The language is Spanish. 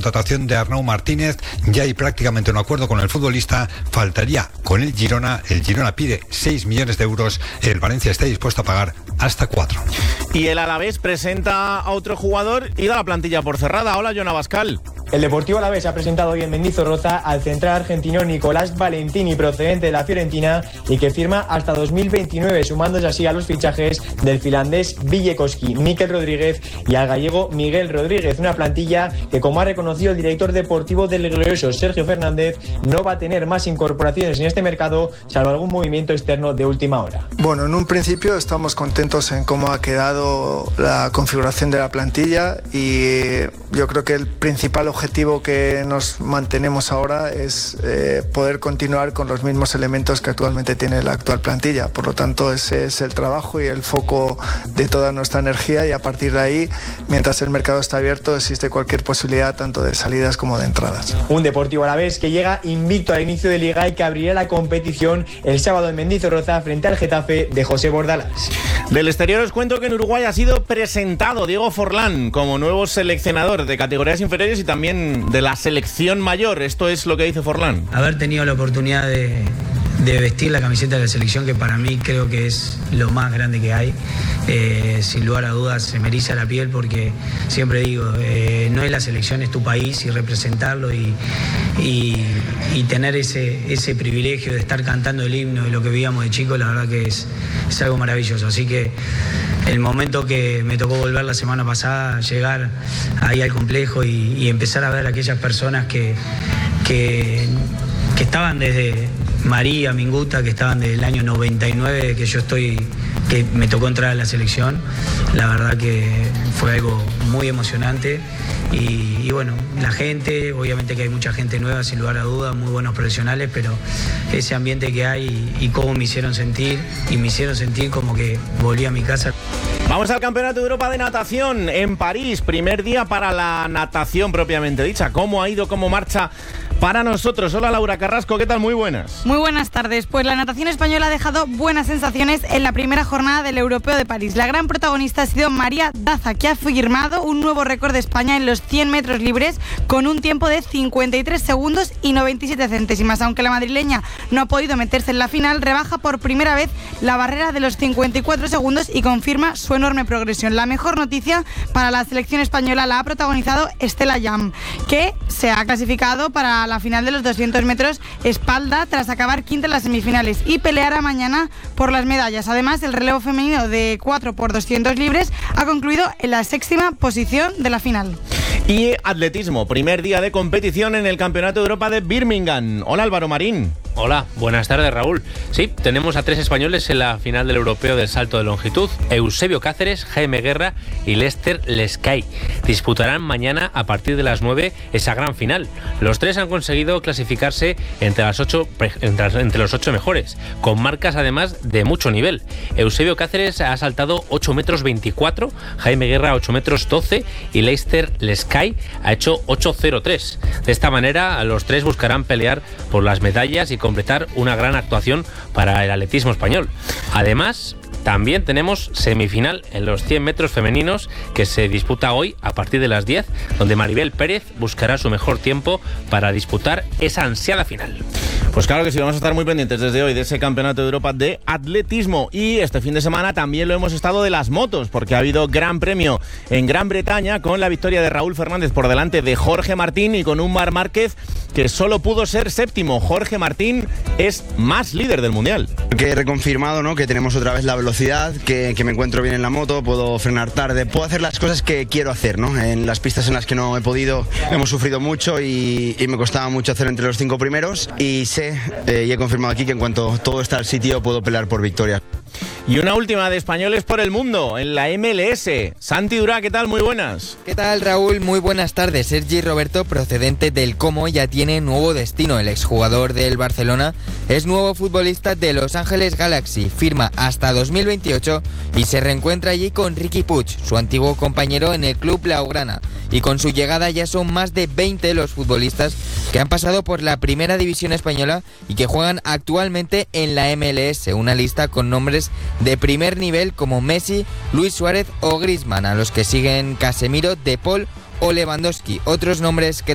contratación de Arnau Martínez. Ya hay prácticamente un acuerdo con el futbolista. Faltaría con el Girona. El Girona pide 6 millones de euros. El Valencia está dispuesto a pagar hasta 4. Y el Alavés presenta a otro jugador y da la plantilla por cerrada. Hola, John Abascal. El Deportivo Alavés ha presentado hoy en Mendizorroza al central argentino Nicolás Valentini, procedente de la Fiorentina y que firma hasta 2029, sumándose así a los fichajes del finlandés Villekoski, Mikel Rodríguez y al gallego Miguel Rodríguez. Una plantilla que, como ha reconocido el director deportivo del glorioso Sergio Fernández, no va a tener más incorporaciones en este mercado, salvo algún movimiento externo de última hora. Bueno, en un principio estamos contentos en cómo ha quedado la configuración de la plantilla y yo creo que el principal objetivo que nos mantenemos ahora es poder continuar con los mismos elementos que actualmente tiene la actual plantilla. Por lo tanto, ese es el trabajo y el foco de toda nuestra energía, y a partir de ahí, mientras el mercado está abierto, existe cualquier posibilidad tanto de salidas como de entradas. Un Deportivo Alavés que llega invicto al inicio de Liga y que abrirá la competición el sábado en Mendizorroza frente al Getafe de José Bordalás. Del exterior os cuento que en Uruguay ha sido presentado Diego Forlán como nuevo seleccionador de categorías inferiores y también de la selección mayor. Esto es lo que dice Forlán. Haber tenido la oportunidad de vestir la camiseta de la selección, que para mí creo que es lo más grande que hay, sin lugar a dudas se me eriza la piel, porque siempre digo, no es la selección, es tu país, y representarlo y tener ese privilegio de estar cantando el himno de lo que vivíamos de chicos, la verdad que es algo maravilloso. Así que el momento que me tocó volver la semana pasada, llegar ahí al complejo y empezar a ver a aquellas personas que estaban desde María Minguta, que estaban desde el año 99 que me tocó entrar a la selección, la verdad que fue algo muy emocionante. Y bueno, la gente, obviamente que hay mucha gente nueva, sin lugar a dudas, muy buenos profesionales, pero ese ambiente que hay y cómo me hicieron sentir como que volví a mi casa. Vamos al Campeonato de Europa de Natación en París, primer día para la natación propiamente dicha. ¿Cómo ha ido, cómo marcha para nosotros? Hola, Laura Carrasco, ¿qué tal? Muy buenas. Muy buenas tardes. Pues la natación española ha dejado buenas sensaciones en la primera jornada del Europeo de París. La gran protagonista ha sido María Daza, que ha firmado un nuevo récord de España en los 100 metros libres con un tiempo de 53 segundos y 97 centésimas. Aunque la madrileña no ha podido meterse en la final, rebaja por primera vez la barrera de los 54 segundos y confirma su enorme progresión. La mejor noticia para la selección española la ha protagonizado Estela Llam, que se ha clasificado para la final de los 200 metros espalda tras acabar quinta en las semifinales y peleará mañana por las medallas. Además, el relevo femenino de 4x200 libres ha concluido en la 6ª posición de la final. Y atletismo, primer día de competición en el Campeonato de Europa de Birmingham. Hola, Álvaro Marín. Hola, buenas tardes, Raúl. Sí, tenemos a 3 españoles en la final del europeo del salto de longitud: Eusebio Cáceres, Jaime Guerra y Lester Lescay. Disputarán mañana a partir de las 9 esa gran final. Los 3 han conseguido clasificarse entre los 8 mejores, con marcas además de mucho nivel. Eusebio Cáceres ha saltado 8 metros 24, Jaime Guerra 8 metros 12 y Lester Lescay ha hecho 8.03. De esta manera, los 3 buscarán pelear por las medallas y completar una gran actuación para el atletismo español. Además, también tenemos semifinal en los 100 metros femeninos que se disputa hoy a partir de las 10, donde Maribel Pérez buscará su mejor tiempo para disputar esa ansiada final. Pues claro que sí, vamos a estar muy pendientes desde hoy de ese Campeonato de Europa de Atletismo. Y este fin de semana también lo hemos estado de las motos, porque ha habido gran premio en Gran Bretaña con la victoria de Raúl Fernández por delante de Jorge Martín y con un Marc Márquez que solo pudo ser 7º. Jorge Martín es más líder del Mundial. Que he reconfirmado, ¿no?, que tenemos otra vez la velocidad, que me encuentro bien en la moto, puedo frenar tarde, puedo hacer las cosas que quiero hacer, ¿no? En las pistas en las que no he podido, hemos sufrido mucho y me costaba mucho hacer entre los 5 primeros, y sé y he confirmado aquí que en cuanto todo está al sitio puedo pelear por victoria. Y una última de españoles por el mundo, en la MLS. Santi Durá, ¿qué tal? Muy buenas. ¿Qué tal, Raúl? Muy buenas tardes. Sergi Roberto, procedente del Como, ya tiene nuevo destino. El exjugador del Barcelona es nuevo futbolista de Los Ángeles Galaxy. Firma hasta 2028 y se reencuentra allí con Riqui Puig, su antiguo compañero en el club blaugrana. Y con su llegada ya son más de 20 los futbolistas que han pasado por la primera división española y que juegan actualmente en la MLS. Una lista con nombres de primer nivel como Messi, Luis Suárez o Griezmann, a los que siguen Casemiro, De Paul o Lewandowski. Otros nombres que